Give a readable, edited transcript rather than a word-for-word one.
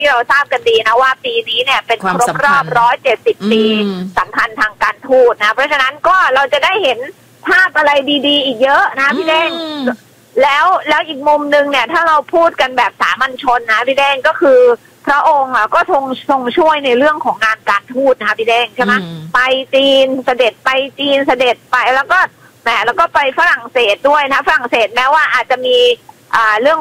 ที่เราทราบกันดีนะว่าปีนี้เนี่ยเป็นครบรอบ170 ปีสัมพันธ์ทางการทูตนะเพราะฉะนั้นก็เราจะได้เห็นภาพอะไรดีๆอีกเยอะนะพี่เด้งแล้วอีกมุมนึงเนี่ยถ้าเราพูดกันแบบสามัญชนนะพี่เด้งก็คือพระองค์ก็ทรงช่วยในเรื่องของงานการทูตนะคะพี่เด้งใช่ไหมไปจีนเสด็จไปจีนเสด็จไปแล้วก็ไปฝรั่งเศสด้วยนะฝรั่งเศสแม้ว่าอาจจะมีเรื่อง